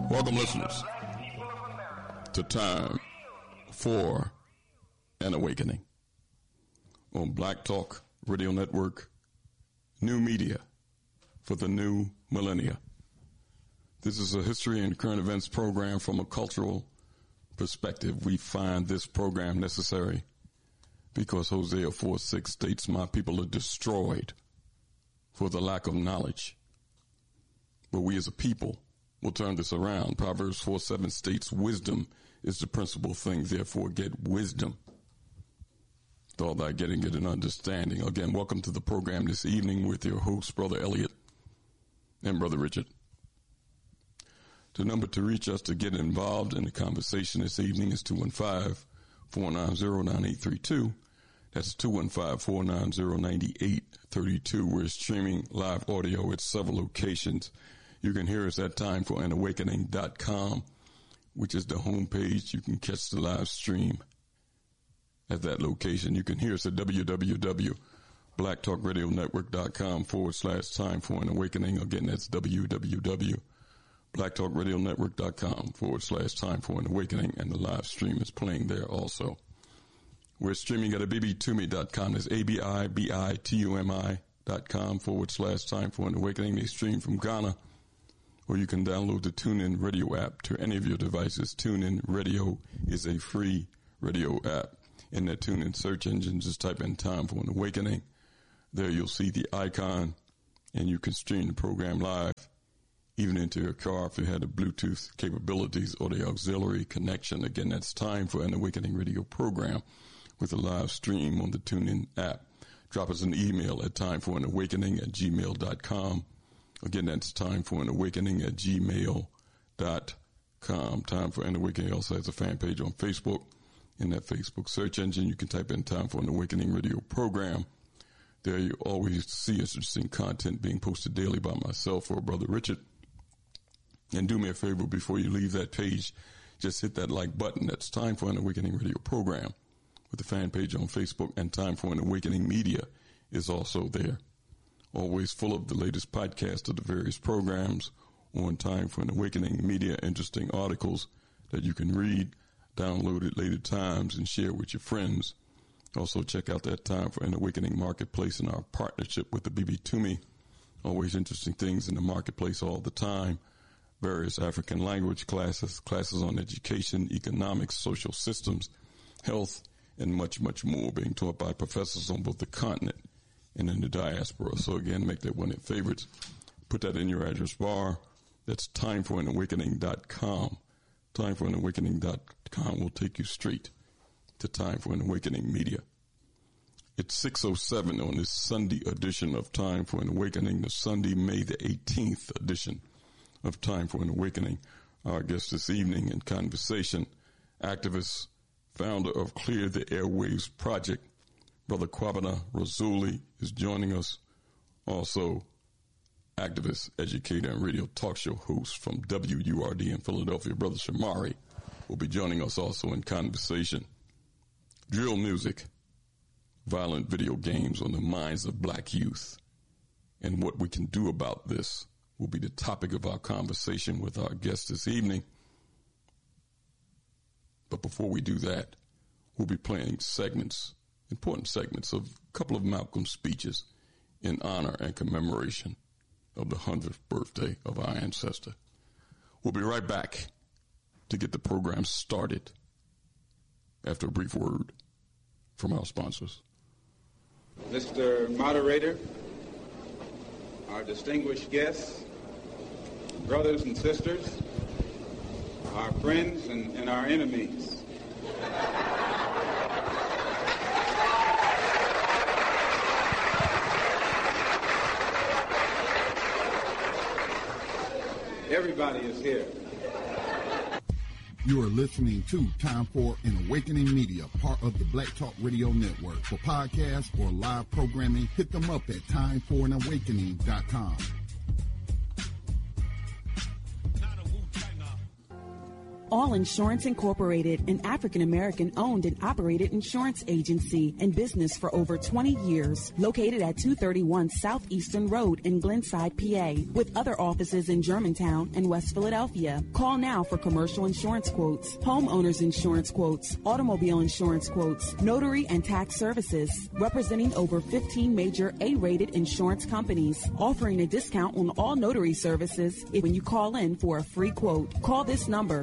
Welcome, listeners, to Time for an Awakening on Black Talk Radio Network, new media for the new millennia. This is a history and current events program from a cultural perspective. We find this program necessary because Hosea 4:6 states, "My people are destroyed for the lack of knowledge." But we as a people will turn this around. Proverbs 4:7 states, "Wisdom is the principal thing, therefore get wisdom. With all thy getting, get an understanding." Again, welcome to the program this evening with your hosts, Brother Elliot and Brother Richard. The number to reach us to get involved in the conversation this evening is 215-490-9832. That's 215-490-9832. We're streaming live audio at several locations. You can hear us at timeforanawakening.com, which is the homepage. You can catch the live stream at that location. You can hear us at www.blacktalkradionetwork.com/time-for-an-awakening. Again, that's www.blacktalkradionetwork.com/time-for-an-awakening, and the live stream is playing there also. We're streaming at abitumi.com. That's abitumi.com/time-for-an-awakening. They stream from Ghana, or you can download the TuneIn Radio app to any of your devices. TuneIn Radio is a free radio app. In that TuneIn search engine, just type in Time for an Awakening. There you'll see the icon, and you can stream the program live, even into your car if you had the Bluetooth capabilities or the auxiliary connection. Again, that's Time for an Awakening radio program with a live stream on the TuneIn app. Drop us an email at timeforanawakening@gmail.com. Again, that's timeforanawakening@gmail.com. Time for an Awakening also has a fan page on Facebook. In that Facebook search engine, you can type in Time for an Awakening radio program. There you always see interesting content being posted daily by myself or Brother Richard. And do me a favor, before you leave that page, just hit that like button. That's Time for an Awakening radio program with the fan page on Facebook, and Time for an Awakening media is also there. Always full of the latest podcast of the various programs on Time for an Awakening media, interesting articles that you can read, download at later times, and share with your friends. Also check out that Time for an Awakening marketplace and our partnership with the BB Toomey. Always interesting things in the marketplace all the time. Various African language classes, classes on education, economics, social systems, health, and much, much more being taught by professors on both the continent and in the diaspora. So again, make that one of your favorites. Put that in your address bar. That's timeforanawakening.com. Timeforanawakening.com will take you straight to Time for an Awakening media. It's 6:07 on this Sunday edition of Time for an Awakening, the Sunday, May the 18th edition of Time for an Awakening. Our guest this evening in conversation, activist, founder of Clear the Airwaves Project, Brother Kwabena Razuli is joining us. Also, activist, educator, and radio talk show host from WURD in Philadelphia, Brother Shamari, will be joining us also in conversation. Drill music, violent video games on the minds of black youth, and what we can do about this will be the topic of our conversation with our guest this evening. But before we do that, we'll be playing segments, important segments of a couple of Malcolm's speeches in honor and commemoration of the 100th birthday of our ancestor. We'll be right back to get the program started after a brief word from our sponsors. Mr. Moderator, our distinguished guests, brothers and sisters, our friends and our enemies. Everybody is here. You are listening to Time for an Awakening Media, part of the Black Talk Radio Network. For podcasts or live programming, hit them up at timeforanawakening.com. All Insurance Incorporated, an African-American owned and operated insurance agency in business for over 20 years, located at 231 Southeastern Road in Glenside, PA, with other offices in Germantown and West Philadelphia. Call now for commercial insurance quotes, homeowners insurance quotes, automobile insurance quotes, notary and tax services, representing over 15 major A-rated insurance companies, offering a discount on all notary services when you call in for a free quote. Call this number,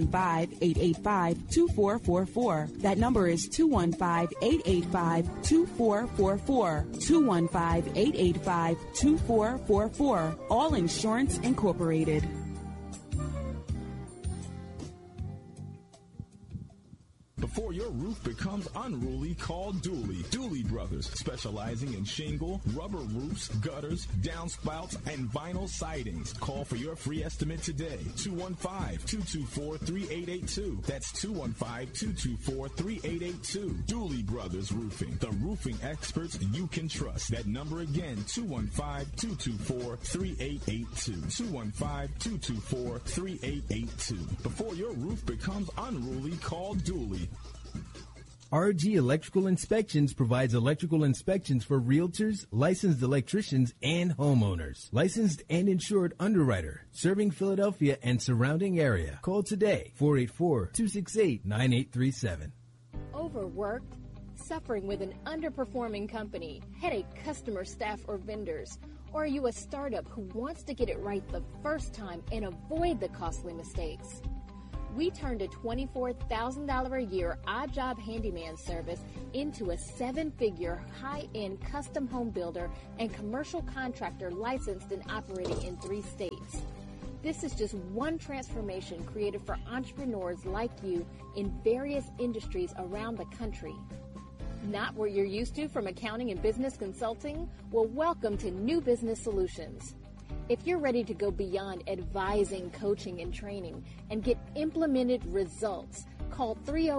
215-885-2444. That number is 215-885-2444. 215-885-2444. All Insurance Incorporated. Before your roof becomes unruly, call Dooley. Dooley Brothers, specializing in shingle, rubber roofs, gutters, downspouts, and vinyl sidings. Call for your free estimate today. 215-224-3882. That's 215-224-3882. Dooley Brothers Roofing, the roofing experts you can trust. That number again, 215-224-3882. 215-224-3882. Before your roof becomes unruly, call Dooley. RG Electrical Inspections provides electrical inspections for realtors, licensed electricians, and homeowners. Licensed and insured underwriter, serving Philadelphia and surrounding area. Call today, 484-268-9837. Overworked? Suffering with an underperforming company, headache customer, staff, or vendors? Or are you a startup who wants to get it right the first time and avoid the costly mistakes? We turned a $24,000 a year odd job handyman service into a 7-figure high-end custom home builder and commercial contractor licensed and operating in 3 states. This is just one transformation created for entrepreneurs like you in various industries around the country. Not what you're used to from accounting and business consulting? Well, welcome to New Business Solutions. If you're ready to go beyond advising, coaching, and training and get implemented results, call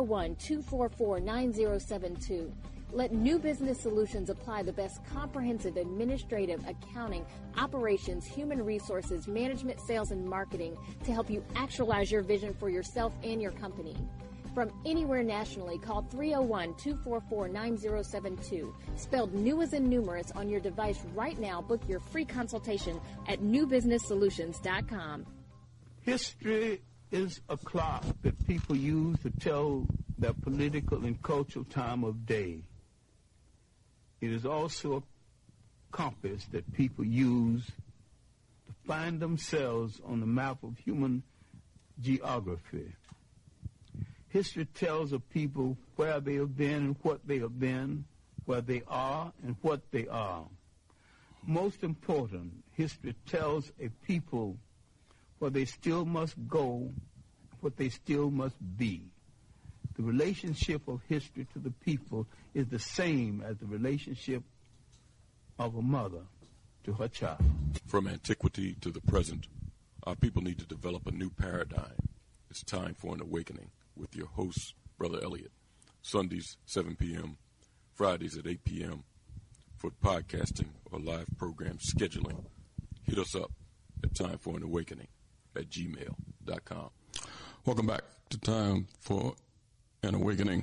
301-244-9072. Let New Business Solutions apply the best comprehensive administrative, accounting, operations, human resources, management, sales, and marketing to help you actualize your vision for yourself and your company. From anywhere nationally, call 301-244-9072. Spelled new as in numerous on your device right now. Book your free consultation at newbusinesssolutions.com. History is a clock that people use to tell their political and cultural time of day. It is also a compass that people use to find themselves on the map of human geography. History tells of people where they have been and what they have been, where they are and what they are. Most important, history tells a people where they still must go, what they still must be. The relationship of history to the people is the same as the relationship of a mother to her child. From antiquity to the present, our people need to develop a new paradigm. It's time for an awakening with your host, Brother Elliott. Sundays, 7 p.m., Fridays at 8 p.m. For podcasting or live program scheduling, hit us up at timeforanawakening@gmail.com. Welcome back to Time for an Awakening.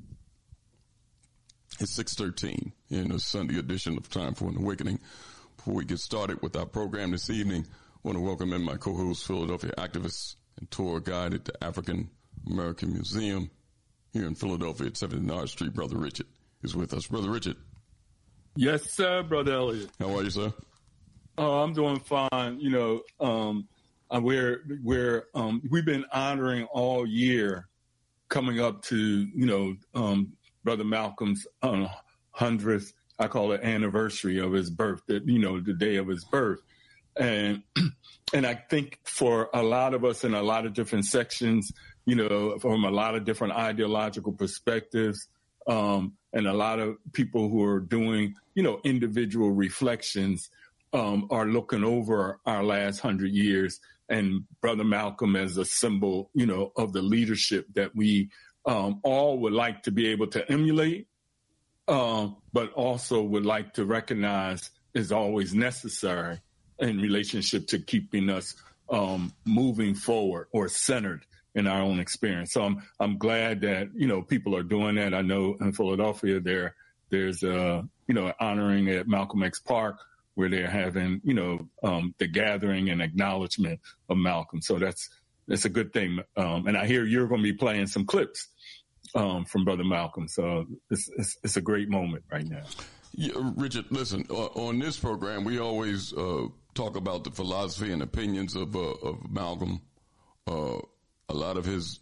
It's 6:13 in a Sunday edition of Time for an Awakening. Before we get started with our program this evening, I want to welcome in my co-host, Philadelphia activist and tour guide at the African American Museum here in Philadelphia at 79th Street. Brother Richard is with us. Brother Richard. Yes, sir, Brother Elliott. How are you, sir? Oh, I'm doing fine. You know, we've been honoring all year coming up to, Brother Malcolm's 100th, I call it anniversary of his birth, the day of his birth. And I think for a lot of us in a lot of different sections, from a lot of different ideological perspectives, and a lot of people who are doing, individual reflections, are looking over our last 100 years and Brother Malcolm as a symbol, of the leadership that we all would like to be able to emulate, but also would like to recognize is always necessary in relationship to keeping us moving forward or centered in our own experience. So I'm glad that, people are doing that. I know in Philadelphia there's honoring at Malcolm X Park where they're having, the gathering and acknowledgement of Malcolm. So that's a good thing. And I hear you're going to be playing some clips from Brother Malcolm. So it's a great moment right now. Yeah, Richard, listen, on this program, we always talk about the philosophy and opinions of Malcolm. A lot of his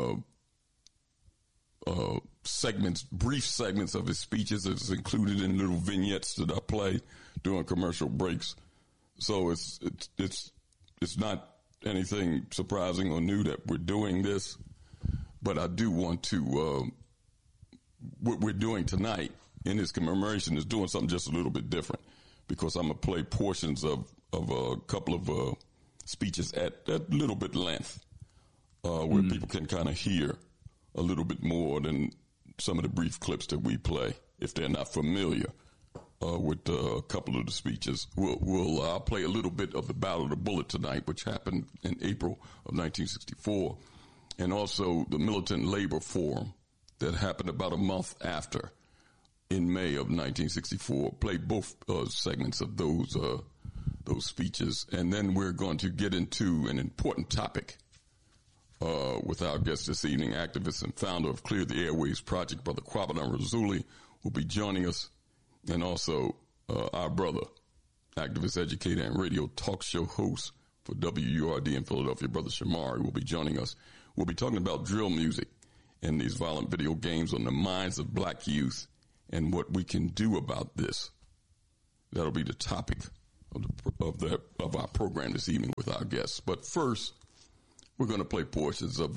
brief segments of his speeches is included in little vignettes that I play during commercial breaks. So it's not anything surprising or new that we're doing this, but I do want to, what we're doing tonight in his commemoration is doing something just a little bit different, because I'm going to play portions of a couple of speeches at a little bit length, where people can kind of hear a little bit more than some of the brief clips that we play if they're not familiar with a couple of the speeches. I'll play a little bit of the Battle of the Bullet tonight, which happened in April of 1964, and also the Militant Labor Forum that happened about a month after in May of 1964. Play both segments of those speeches, and then we're going to get into an important topic with our guest this evening. Activist and founder of Clear the Airways Project, Brother Kwabena Razuli, will be joining us, and also our brother, activist, educator, and radio talk show host for WURD in Philadelphia, Brother Shamari, will be joining us. We'll be talking about drill music and these violent video games on the minds of black youth and what we can do about this. That'll be the topic of our program this evening with our guests. But first, we're going to play portions of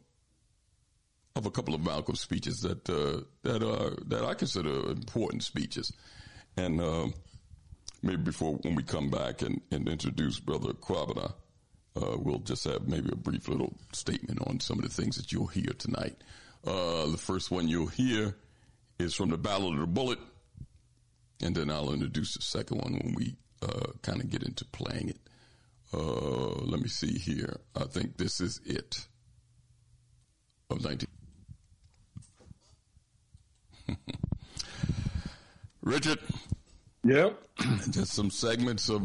a couple of Malcolm speeches that I consider important speeches. And maybe when we come back and introduce Brother Kwabena, we'll just have maybe a brief little statement on some of the things that you'll hear tonight. The first one you'll hear is from the Battle of the Bullet, and then I'll introduce the second one when we kind of get into playing it. Let me see here. I think this is it. Of 19. Richard. Yep. Just some segments of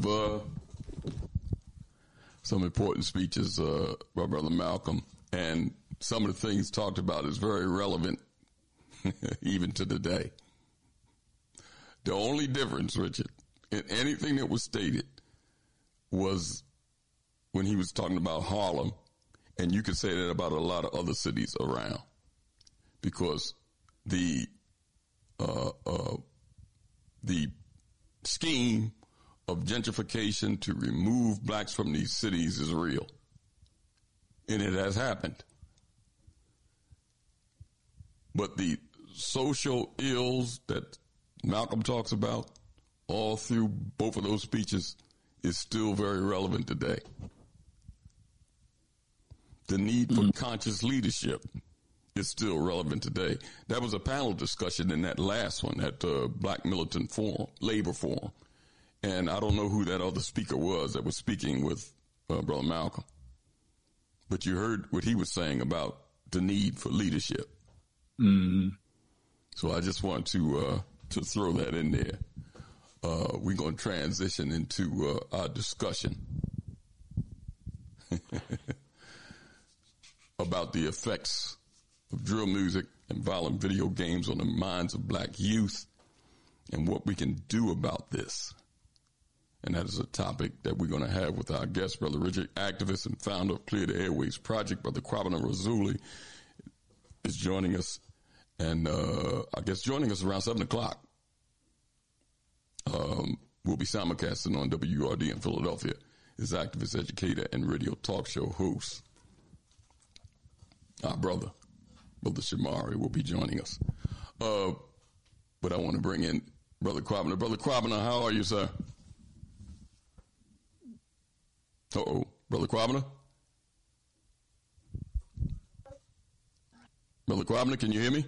some important speeches by Brother Malcolm, and some of the things talked about is very relevant even to today. The only difference, Richard, in anything that was stated was when he was talking about Harlem, and you could say that about a lot of other cities around, because the scheme of gentrification to remove blacks from these cities is real, and it has happened. But the social ills that Malcolm talks about all through both of those speeches is still very relevant today. The need for conscious leadership is still relevant today. That was a panel discussion in that last one at the Black Militant Forum, Labor Forum. And I don't know who that other speaker was that was speaking with Brother Malcolm. But you heard what he was saying about the need for leadership. Mm-hmm. So I just want to throw that in there. We're going to transition into our discussion about the effects of drill music and violent video games on the minds of black youth and what we can do about this. And that is a topic that we're going to have with our guest, Brother Richard, activist and founder of Clear the Airways Project. Brother Kwabena Razuli is joining us, and I guess joining us around 7 o'clock. We'll be simulcasting on WURD in Philadelphia. Is activist, educator, and radio talk show host. Our brother Shamari, will be joining us. But I want to bring in Brother Kwabena. Brother Kwabena, how are you, sir? Brother Kwabena? Brother Kwabena, can you hear me?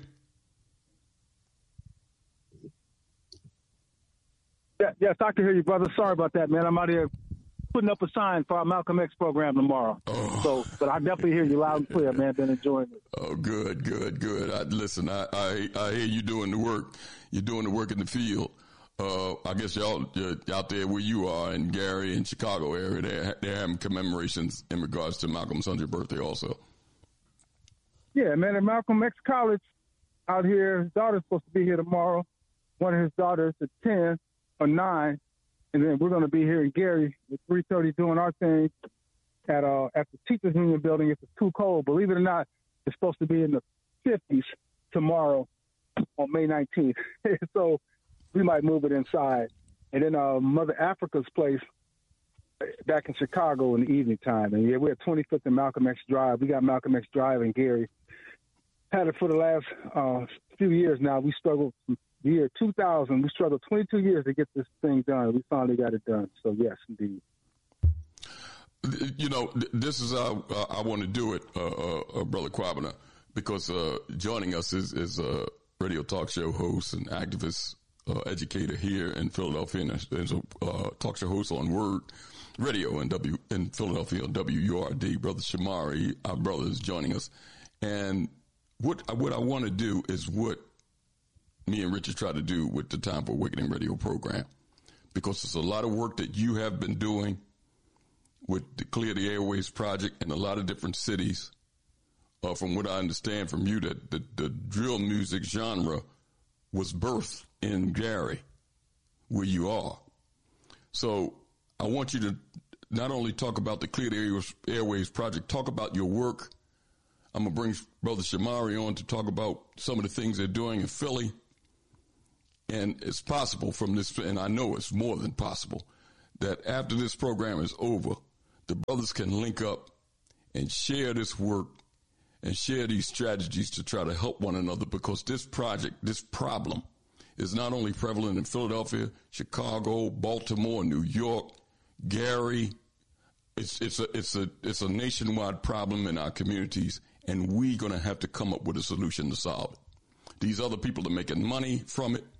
Yes, I can hear you, brother. Sorry about that, man. I'm out here putting up a sign for our Malcolm X program tomorrow. So, but I definitely hear you loud and clear, man. Been enjoying it. Oh, good. Listen, I hear you doing the work. You're doing the work in the field. I guess y'all out there where you are in Gary and Chicago area, they're having commemorations in regards to Malcolm's 100th birthday also. Yeah, man, at Malcolm X College out here, his daughter's supposed to be here tomorrow. One of his daughters at 10 or 9. And then we're going to be here in Gary at 3:30 doing our thing at the Teachers Union building if it's too cold. Believe it or not, it's supposed to be in the 50s tomorrow on May 19th. So we might move it inside. And then Mother Africa's place back in Chicago in the evening time. And, yeah, we're at 25th and Malcolm X Drive. We got Malcolm X Drive in Gary. Had it for the last few years now. We struggled from the year 2000. We struggled 22 years to get this thing done. We finally got it done. So, yes, indeed. You know, this is how I want to do it, Brother Kwabena, because joining us is a radio talk show host and activist educator here in Philadelphia, and there's a talk show host on Word Radio in Philadelphia on WURD. Brother Shamari, our brother, is joining us. And what I want to do is what me and Richard try to do with the Time for Awakening radio program, because there's a lot of work that you have been doing with the Clear the Airways project in a lot of different cities. From what I understand from you, that the drill music genre was birthed in Gary, where you are. So I want you to not only talk about the Clear the Airways project, talk about your work. I'm going to bring Brother Shamari on to talk about some of the things they're doing in Philly. And it's possible from this, and I know it's more than possible, that after this program is over, the brothers can link up and share this work and share these strategies to try to help one another, because this project, this problem, is not only prevalent in Philadelphia, Chicago, Baltimore, New York, Gary. It's a nationwide problem in our communities, and we're going to have to come up with a solution to solve it. These other people are making money from it,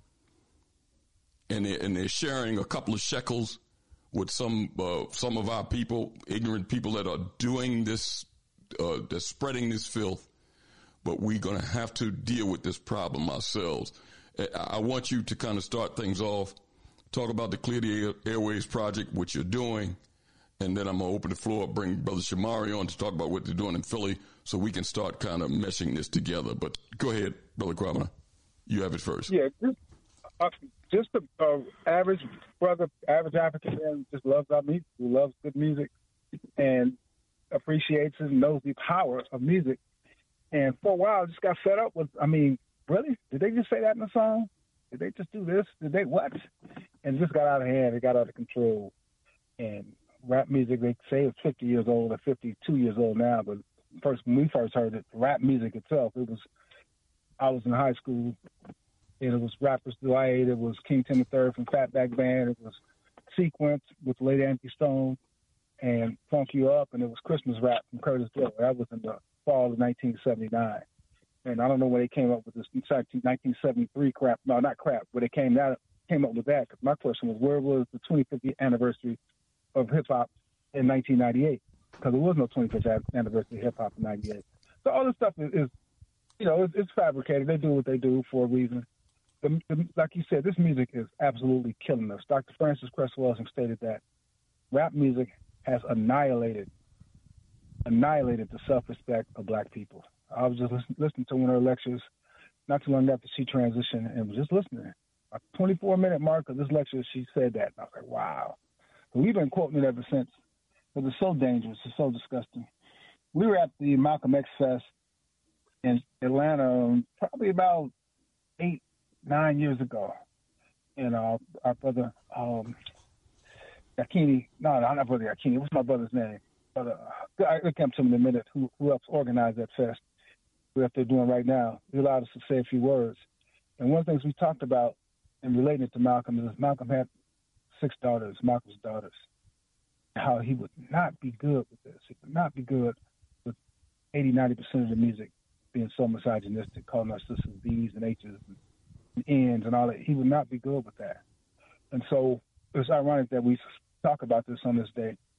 and they're sharing a couple of shekels with some of our people, ignorant people that are doing this, they're spreading this filth. But we're going to have to deal with this problem ourselves. I want you to kind of start things off, talk about the Clear the Airways project, what you're doing, and then I'm going to open the floor, bring Brother Shamari on to talk about what they're doing in Philly so we can start kind of meshing this together. But go ahead, Brother Kwabena. You have it first. Yeah, just the average brother, average African man just loves our music, who loves good music and appreciates and knows the power of music. And for a while, I just got fed up with, really? Did they just say that in the song? Did they just do this? Did they what? And it just got out of hand. It got out of control. And rap music, they say it's 50 years old or 52 years old now. But when we first heard it, rap music itself, I was in high school, and it was Rapper's Delight. It was King Tim III from Fatback Band. It was Sequence with Lady Anthony Stone and Funk You Up. And it was Christmas rap from Curtis Blow. That was in the fall of 1979. And I don't know when they came up with this, in fact, 1973 crap. No, not crap, but they came up with that. Because my question was, where was the 25th anniversary of hip-hop in 1998? Because there was no 25th anniversary of hip-hop in 98. So all this stuff is it's fabricated. They do what they do for a reason. Like you said, this music is absolutely killing us. Dr. Francis Cress Welsing stated that rap music has annihilated the self-respect of black people. I was just listening to one of her lectures not too long after she transitioned, and was just listening. A 24-minute mark of this lecture, she said that. And I was like, wow. But we've been quoting it ever since. It was so dangerous. It's so disgusting. We were at the Malcolm X Fest in Atlanta probably about 8-9 years ago. And our brother Yakini, no, not brother Yakini. What's my brother's name? I'll come to him in a minute. Who helps organize that fest? What they're doing right now. He allowed us to say a few words. And one of the things we talked about and relating it to Malcolm is Malcolm had 6 daughters, Malcolm's daughters. How he would not be good with this. He would not be good with 80-90% of the music being so misogynistic, calling our sisters B's and H's and N's and all that. He would not be good with that. And so it's ironic that we talk about this on this day.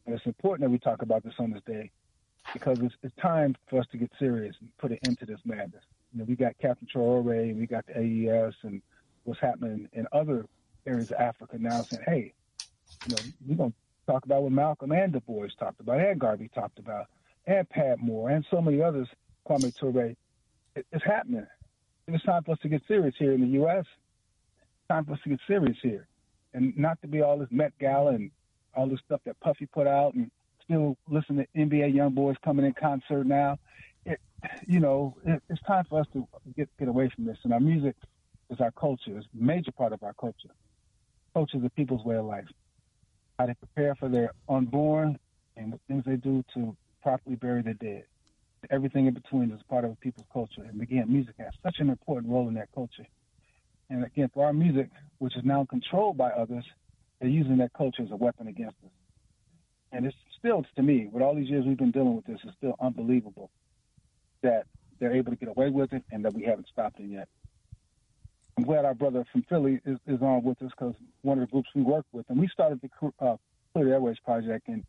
And it's important that we talk about this on this day because it's time for us to get serious and put an end to this madness. You know, we got Captain Traore, and we got the AES, and what's happening in other areas of Africa now saying, hey, you know, we're going to talk about what Malcolm and Du Bois talked about, and Garvey talked about, and Pat Moore, and so many others, Kwame Ture. It's happening. It's time for us to get serious here in the U.S. It's time for us to get serious here. And not to be all this Met Gala and all this stuff that Puffy put out and still listen to NBA young boys coming in concert now. It's time for us to get away from this. And our music is our culture. It's a major part of our culture. Culture is the people's way of life. How they prepare for their unborn and the things they do to properly bury their dead. Everything in between is part of a people's culture. And again, music has such an important role in that culture. And again, for our music, which is now controlled by others, they're using that culture as a weapon against us. And it's still, to me, with all these years we've been dealing with this, it's still unbelievable that they're able to get away with it and that we haven't stopped it yet. I'm glad our brother from Philly is on with us because one of the groups we work with, and we started the Clear the Airways Project in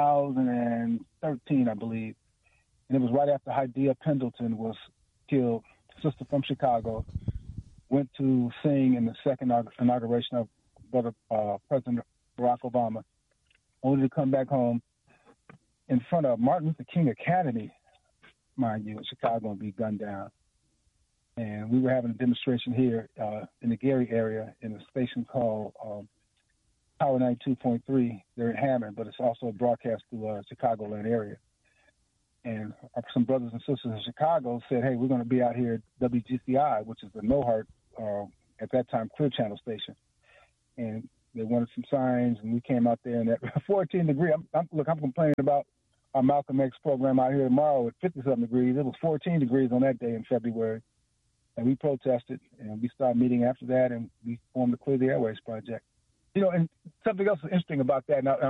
2013, I believe. And it was right after Hydea Pendleton was killed, sister from Chicago, went to sing in the second inauguration of President Barack Obama, only to come back home in front of Martin Luther King Academy, mind you, in Chicago, and be gunned down. And we were having a demonstration here in the Gary area in a station called Power 92.3. They're in Hammond, but it's also broadcast through Chicagoland area. And some brothers and sisters in Chicago said, hey, we're going to be out here at WGCI, which is the No Heart, at that time, Clear Channel station. And they wanted some signs, and we came out there, and at 14 degrees, I'm complaining about our Malcolm X program out here tomorrow at 57 degrees. It was 14 degrees on that day in February. And we protested, and we started meeting after that, and we formed the Clear the Airways Project. You know, and something else interesting about that, and